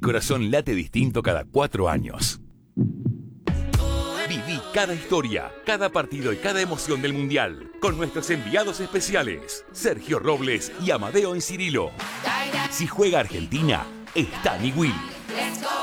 corazón late distinto cada 4 años. Viví cada historia, cada partido y cada emoción del Mundial con nuestros enviados especiales, Sergio Robles y Amadeo Encirilo. Si juega Argentina, está mi Willy.